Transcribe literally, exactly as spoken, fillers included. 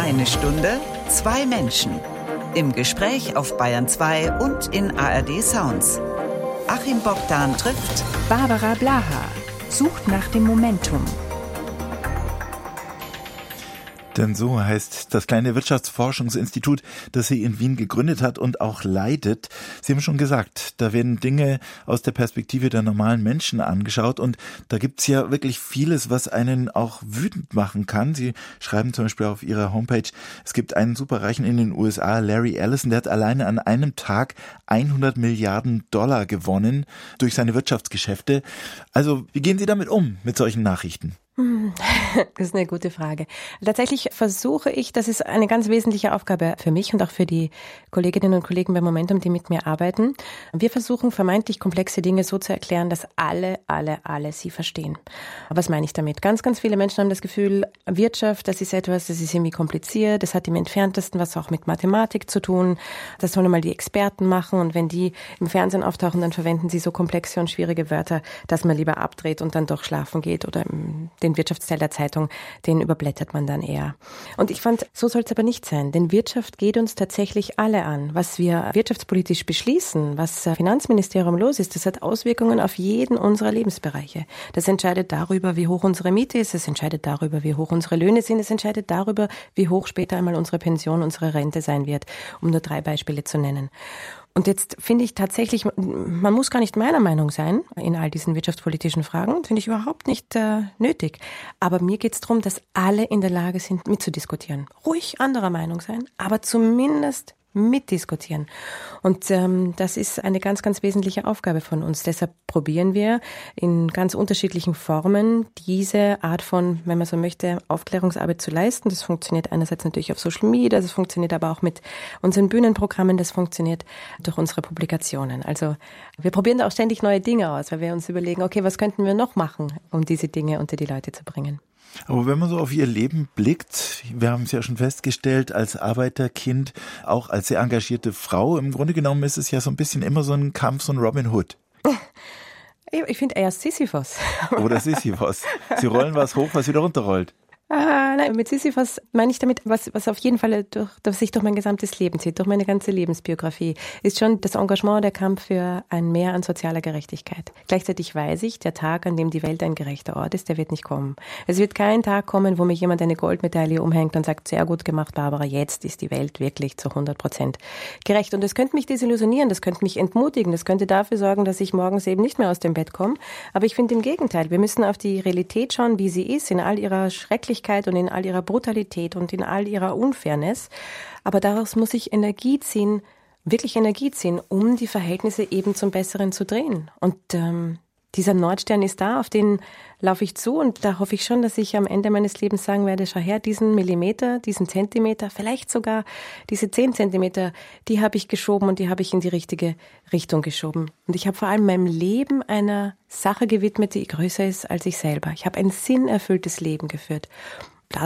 Eine Stunde, zwei Menschen. Im Gespräch auf Bayern zwei und in A R D Sounds. Achim Bogdan trifft Barbara Blaha, sucht nach dem Momentum. Denn so heißt das kleine Wirtschaftsforschungsinstitut, das sie in Wien gegründet hat und auch leitet. Sie haben schon gesagt, da werden Dinge aus der Perspektive der normalen Menschen angeschaut und da gibt's ja wirklich vieles, was einen auch wütend machen kann. Sie schreiben zum Beispiel auf ihrer Homepage, es gibt einen Superreichen in den U S A, Larry Ellison, der hat alleine an einem Tag hundert Milliarden Dollar gewonnen durch seine Wirtschaftsgeschäfte. Also, wie gehen Sie damit um, mit solchen Nachrichten? Das ist eine gute Frage. Tatsächlich versuche ich, das ist eine ganz wesentliche Aufgabe für mich und auch für die Kolleginnen und Kollegen bei Momentum, die mit mir arbeiten. Wir versuchen vermeintlich komplexe Dinge so zu erklären, dass alle, alle, alle sie verstehen. Was meine ich damit? Ganz, ganz viele Menschen haben das Gefühl, Wirtschaft, das ist etwas, das ist irgendwie kompliziert, das hat im Entferntesten was auch mit Mathematik zu tun. Das sollen mal die Experten machen und wenn die im Fernsehen auftauchen, dann verwenden sie so komplexe und schwierige Wörter, dass man lieber abdreht und dann doch schlafen geht oder den Wirtschaftsteil der Zeitung, den überblättert man dann eher. Und ich fand, so soll es aber nicht sein, denn Wirtschaft geht uns tatsächlich alle an. Was wir wirtschaftspolitisch beschließen, was Finanzministerium los ist, das hat Auswirkungen auf jeden unserer Lebensbereiche. Das entscheidet darüber, wie hoch unsere Miete ist, es entscheidet darüber, wie hoch unsere Löhne sind, es entscheidet darüber, wie hoch später einmal unsere Pension, unsere Rente sein wird, um nur drei Beispiele zu nennen. Und jetzt finde ich tatsächlich, man muss gar nicht meiner Meinung sein in all diesen wirtschaftspolitischen Fragen, finde ich überhaupt nicht äh, nötig. Aber mir geht es darum, dass alle in der Lage sind, mitzudiskutieren. Ruhig anderer Meinung sein, aber zumindest mitdiskutieren. Und ähm, das ist eine ganz, ganz wesentliche Aufgabe von uns. Deshalb probieren wir in ganz unterschiedlichen Formen diese Art von, wenn man so möchte, Aufklärungsarbeit zu leisten. Das funktioniert einerseits natürlich auf Social Media, das funktioniert aber auch mit unseren Bühnenprogrammen, das funktioniert durch unsere Publikationen. Also wir probieren da auch ständig neue Dinge aus, weil wir uns überlegen, okay, was könnten wir noch machen, um diese Dinge unter die Leute zu bringen. Aber wenn man so auf ihr Leben blickt, wir haben es ja schon festgestellt, als Arbeiterkind, auch als sehr engagierte Frau, im Grunde genommen ist es ja so ein bisschen immer so ein Kampf, so ein Robin Hood. Ich finde eher Sisyphos. Oder Sisyphos. Sie rollen was hoch, was wieder runterrollt. Ah, nein, mit Sisyphos meine ich damit, was, was auf jeden Fall durch, durch sich durch mein gesamtes Leben zieht, durch meine ganze Lebensbiografie, ist schon das Engagement, der Kampf für ein Mehr an sozialer Gerechtigkeit. Gleichzeitig weiß ich, der Tag, an dem die Welt ein gerechter Ort ist, der wird nicht kommen. Es wird kein Tag kommen, wo mir jemand eine Goldmedaille umhängt und sagt, sehr gut gemacht, Barbara, jetzt ist die Welt wirklich zu hundert Prozent gerecht. Und das könnte mich desillusionieren, das könnte mich entmutigen, das könnte dafür sorgen, dass ich morgens eben nicht mehr aus dem Bett komme. Aber ich finde im Gegenteil, wir müssen auf die Realität schauen, wie sie ist, in all ihrer Schrecklichkeit und in all ihrer Brutalität und in all ihrer Unfairness. Aber daraus muss ich Energie ziehen, wirklich Energie ziehen, um die Verhältnisse eben zum Besseren zu drehen. Und ähm, dieser Nordstern ist da, auf den laufe ich zu und da hoffe ich schon, dass ich am Ende meines Lebens sagen werde, schau her, diesen Millimeter, diesen Zentimeter, vielleicht sogar diese zehn Zentimeter, die habe ich geschoben und die habe ich in die richtige Richtung geschoben. Und ich habe vor allem meinem Leben einer Sache gewidmet, die größer ist als ich selber. Ich habe ein sinnerfülltes Leben geführt.